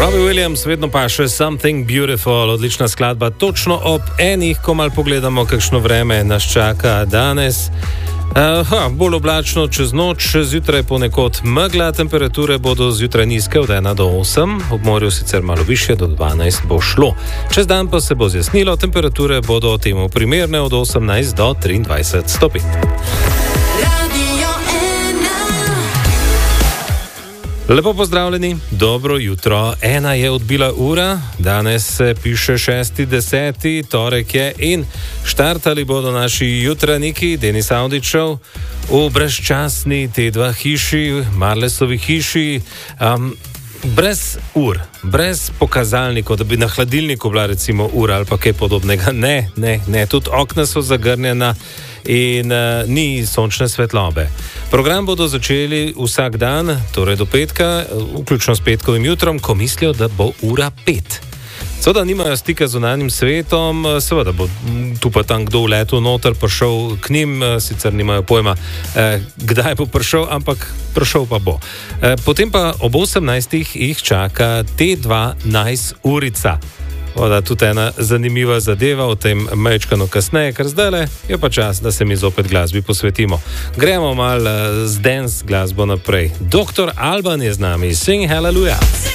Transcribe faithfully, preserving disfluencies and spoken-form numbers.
Robbie Williams, vedno pa še Something Beautiful, odlična skladba. Točno ob enih, ko mal pogledamo, kakšno vreme nas čaka danes. Uh, ha, bolj oblačno čez noč, zjutraj ponekod megla, temperature bodo zjutraj nizke od ena do osem, ob morju sicer malo više, do dvanajst bo šlo. Čez dan pa se bo zjasnilo, temperature bodo temu primerne od osemnajst do triindvajset stopinj. Lepo pozdravljeni, dobro jutro. Ena je odbila ura, danes se piše šesti deseti, torek je in štartali bodo naši jutraniki, Denis Avdićev, v brezčasni T dva hiši, Marlesovi hiši, um, brez ur, brez pokazalnikov, da bi na hladilniku bila recimo ura ali pa kaj podobnega. Ne, ne, ne, tudi okna so zagrnjena in uh, ni sončne svetlobe. Program bodo začeli vsak dan, torej do petka, vključno s petkovim jutrom, ko mislijo, da bo ura pet. Seveda nimajo stika z zunanjim svetom, seveda bo tu pa tam kdo v letu noter prišel k njim, sicer nimajo pojma, eh, kdaj bo prišel, ampak prišel pa bo. Eh, potem pa ob osemnajstih jih čaka T dva Nice urica. Voda, tudi ena zanimiva zadeva, o tem majčkano kasneje, ker zdajle je pa čas, da se mi zopet glasbi posvetimo. Gremo malo z dance glasbo naprej. doktor Alban je z nami, Sing Hallelujah.